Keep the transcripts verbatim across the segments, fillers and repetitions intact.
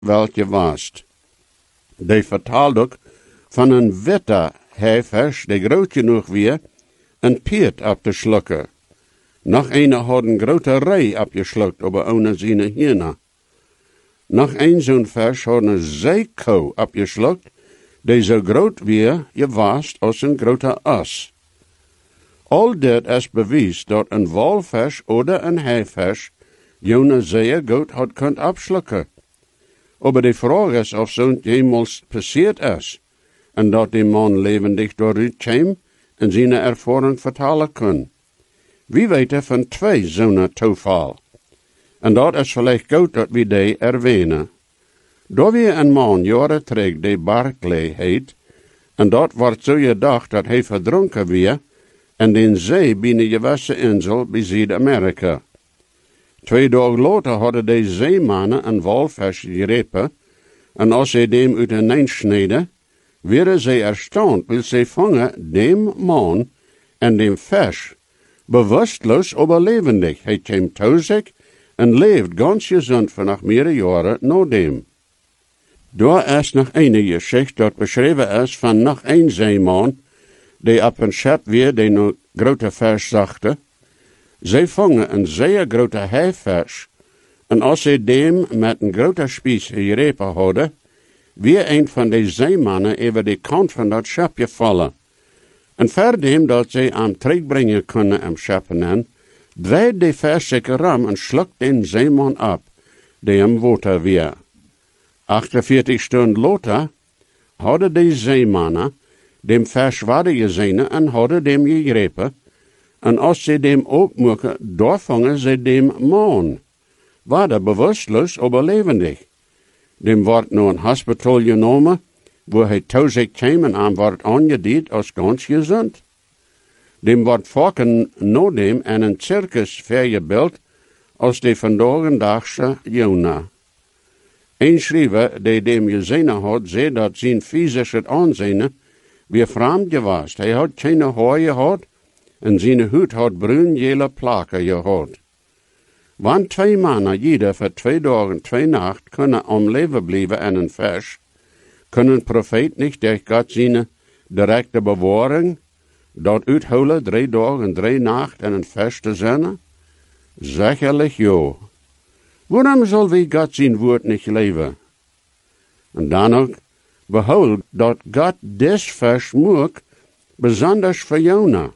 welke wast. Die vertaalt ook van een witte haaivis, die groot genoeg weer, een piet op te slukken. Nog een had een grote rij opgeslukt op een zijn hierne. Nog een zo'n vis had een zeekou opgeslukt, die zo groot weer gewast als een grote as. Al dit is bewijs dat een walvis of een haaivis jonge zeer goed had kunt opslukken. Maar de vraag is of zo'n jemals passiert is, en dat die man levendig dooruit kwam en zijn ervaring vertalen kon. Wie weet er van twee zo'n toeval. En dat is vielleicht goed dat we die erwähnen. Daar weer een man jaren terug die Barclay heet, en dat wordt zo gedacht dat hij verdronken weer, en in zee binnen je gewisse insel bij Zuid-Amerika. Twee dagen later hadden de zeemannen een walvis gegrepen, en als ze dem uiteen sneden, werden ze erstaunt, wil ze vangen dem man en dem vis, bewusstloos aber levendig. Hij kwam thuis en leeft ganz gezond voor nog meerdere jaren na dem. Daar is nog een geschichte dat beschreven is van nog een zeeman, die op een schip weer die een grote vis zachte. Zij vangen een zeer grote haaivis, en als ze dem met een grote spies gegrepen hadden, weer een van de zeemannen over de kant van dat schip gevallen. En verdem dat ze hem terugbrengen kunnen am schip, draait de vis zich ram en slukt den zeeman op, die am water weer. achtenveertig stunden later hadden de zeemannen dem vis waarde gezien en hadden dem gegrepen, en als ze dem opmaken, daar vangen ze dem man. Waarde bewusstloos, aber levendig. Dem wordt naar een hospital genomen, waar hij thuis kwam en aan wordt aangediend als ganz gezond. Dem wordt vaken na dem en een circus vergebeeld als de vandaagse Jona. Een schrijver die dem gezien had, zei dat zijn fysische aanzien weer vreemd was. Hij had geen haar gehad en zijn huid had bruin-gele plakken gehad. Want twee mannen jeder voor twee dagen, twee nacht kunnen om leven blijven en een vis, kunnen profeet niet door God zijn directe bewaring, dat uithouden drie dagen, drie nacht en een vis te zijn? Zekerlijk ja. Waarom zal wie God zijn woord niet leven? En dan ook, behoud dat God des vis maakt, besonders voor Jona.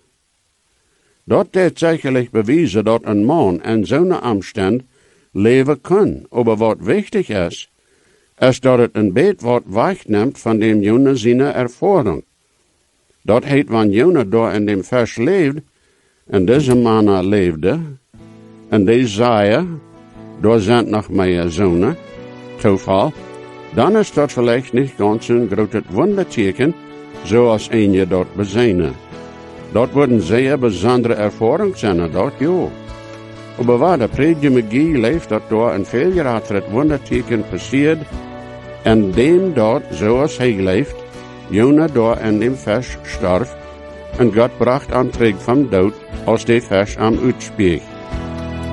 Dat deed zekerlijk bewijzen dat een man in zo'n omstand leven kan. Maar wat wichtig is, is dat het een beetje wat wegneemt van dem Jona zijn ervaring. Dat heet, wanneer Jona daar in dem vis leeft, en deze mannen leefde, en die zeiden, daar zijn nog meer zonen, toeval, dan is dat vielleicht niet ganz een groot wonderteken, zoals een je dat bezijnen. Dat wordt een zeer bijzondere ervaring zijn, dat ja. Maar waar de predje McGee leeft, dat daar een veel jaar het wonderteken passiert, en dem dat, zoals hij leeft, Jona daar in dem vis starf, en God bracht aan terug van dood, als die vis am uitspeegt.